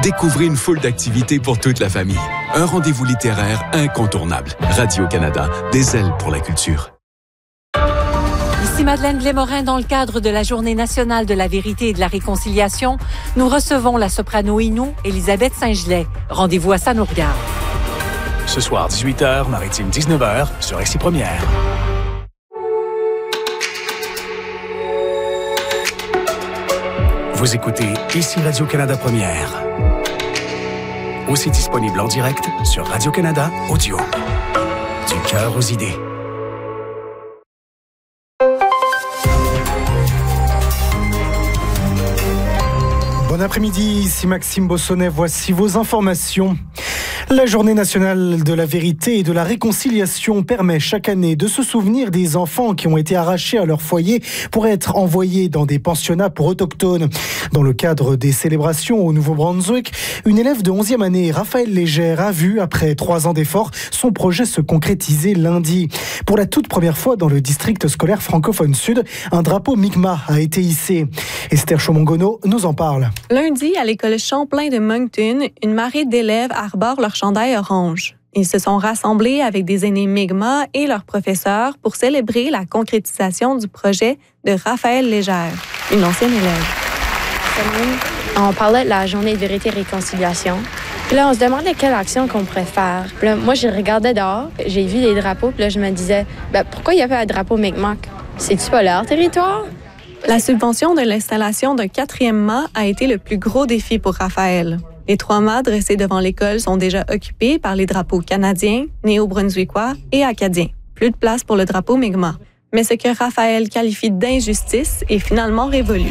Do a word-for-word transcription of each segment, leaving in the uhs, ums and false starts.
découvrez une foule d'activités pour toute la famille. Un rendez-vous littéraire incontournable. Radio-Canada, des ailes pour la culture. Ici Madeleine Blais-Morin. Dans le cadre de la Journée nationale de la vérité et de la réconciliation, nous recevons la soprano Innu, Elisabeth Saint-Gelais. Rendez-vous à Ça nous regarde. Ce soir, dix-huit heures, Maritime dix-neuf heures, sur R C Première. Vous écoutez Ici Radio-Canada Première. Aussi disponible en direct sur Radio-Canada Audio. Du cœur aux idées. Bon après-midi, ici Maxime Bossonnet, voici vos informations. La Journée nationale de la vérité et de la réconciliation permet chaque année de se souvenir des enfants qui ont été arrachés à leur foyer pour être envoyés dans des pensionnats pour autochtones. Dans le cadre des célébrations au Nouveau-Brunswick, une élève de onzième année, Raphaël Légère, a vu, après trois ans d'efforts, son projet se concrétiser lundi. Pour la toute première fois dans le district scolaire francophone sud, un drapeau Mi'kmaq a été hissé. Esther Chaumongono nous en parle. Lundi, à l'école Champlain de Moncton, une marée d'élèves arbore leur chandail orange. Ils se sont rassemblés avec des aînés Mi'kmaq et leurs professeurs pour célébrer la concrétisation du projet de Raphaël Légère, une ancienne élève. On parlait de la journée de vérité et réconciliation. Puis là, on se demandait quelle action qu'on pourrait faire. Puis là, moi, je regardais dehors, j'ai vu les drapeaux, puis là, je me disais, ben, pourquoi il n'y a pas un drapeau Mi'kmaq? C'est-tu pas leur territoire? La subvention de l'installation d'un quatrième mât a été le plus gros défi pour Raphaël. Les trois mâts dressés devant l'école sont déjà occupés par les drapeaux canadiens, néo-brunswickois et acadiens. Plus de place pour le drapeau Mi'kmaq. Mais ce que Raphaël qualifie d'injustice est finalement révolu.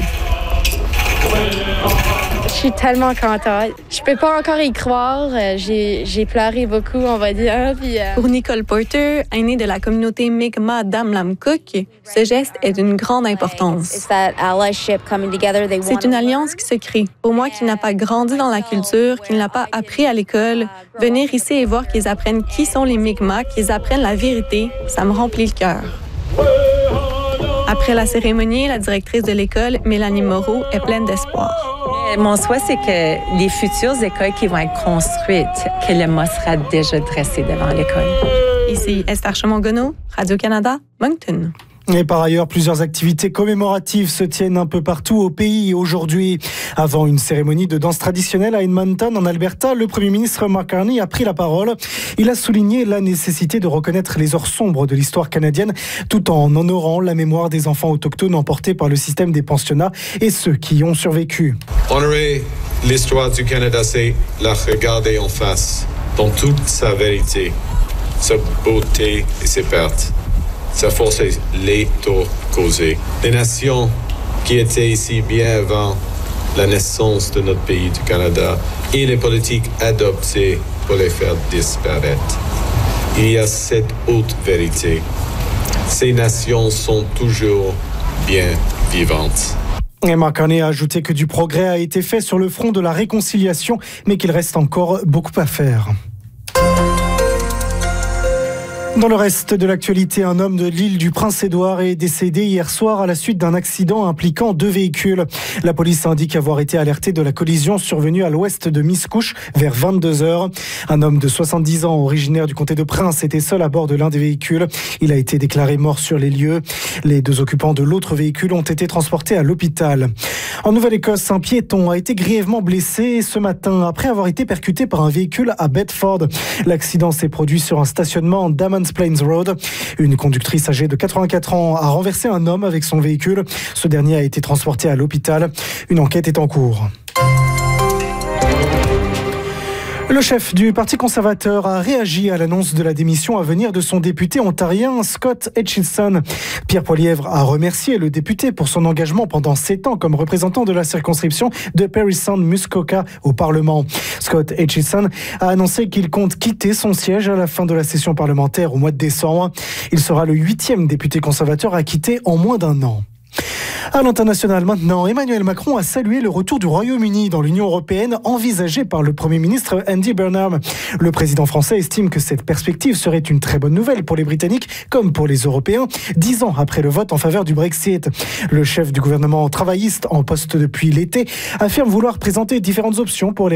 Je suis tellement contente. Je peux pas encore y croire. J'ai, j'ai pleuré beaucoup, on va dire. Puis, euh... Pour Nicole Porter, aînée de la communauté Mi'kmaq d'Amlamcook, ce geste est d'une grande importance. C'est une alliance qui se crée. Pour moi qui n'a pas grandi dans la culture, qui ne l'a pas appris à l'école, venir ici et voir qu'ils apprennent qui sont les Mi'kmaq, qu'ils apprennent la vérité, ça me remplit le cœur. Après la cérémonie, la directrice de l'école, Mélanie Moreau, est pleine d'espoir. Mon souhait, c'est que les futures écoles qui vont être construites, que le mât sera déjà dressé devant l'école. Ici Esther Chaumongono, Radio-Canada, Moncton. Et par ailleurs, plusieurs activités commémoratives se tiennent un peu partout au pays aujourd'hui. Avant une cérémonie de danse traditionnelle à Edmonton, en Alberta, le Premier ministre Mark Carney a pris la parole. Il a souligné la nécessité de reconnaître les heures sombres de l'histoire canadienne, tout en honorant la mémoire des enfants autochtones emportés par le système des pensionnats et ceux qui y ont survécu. Honorer l'histoire du Canada, c'est la regarder en face, dans toute sa vérité, sa beauté et ses pertes. Sa force est les torts causés. Les nations qui étaient ici bien avant la naissance de notre pays, du Canada, et les politiques adoptées pour les faire disparaître. Il y a cette haute vérité. Ces nations sont toujours bien vivantes. Et Mark Carney a ajouté que du progrès a été fait sur le front de la réconciliation, mais qu'il reste encore beaucoup à faire. Dans le reste de l'actualité, un homme de l'île du Prince-Édouard est décédé hier soir à la suite d'un accident impliquant deux véhicules. La police indique avoir été alertée de la collision survenue à l'ouest de Miscouche vers vingt-deux heures. Un homme de soixante-dix ans, originaire du comté de Prince, était seul à bord de l'un des véhicules. Il a été déclaré mort sur les lieux. Les deux occupants de l'autre véhicule ont été transportés à l'hôpital. En Nouvelle-Écosse, un piéton a été grièvement blessé ce matin après avoir été percuté par un véhicule à Bedford. L'accident s'est produit sur un stationnement d'Amons Plains Road. Une conductrice âgée de quatre-vingt-quatre ans a renversé un homme avec son véhicule. Ce dernier a été transporté à l'hôpital. Une enquête est en cours. Le chef du Parti conservateur a réagi à l'annonce de la démission à venir de son député ontarien Scott Aitchison. Pierre Poilievre a remercié le député pour son engagement pendant sept ans comme représentant de la circonscription de Parry Sound Muskoka au Parlement. Scott Aitchison a annoncé qu'il compte quitter son siège à la fin de la session parlementaire au mois de décembre. Il sera le huitième député conservateur à quitter en moins d'un an. À l'international maintenant, Emmanuel Macron a salué le retour du Royaume-Uni dans l'Union européenne envisagé par le Premier ministre Andy Burnham. Le président français estime que cette perspective serait une très bonne nouvelle pour les Britanniques comme pour les Européens, dix ans après le vote en faveur du Brexit. Le chef du gouvernement travailliste en poste depuis l'été affirme vouloir présenter différentes options pour les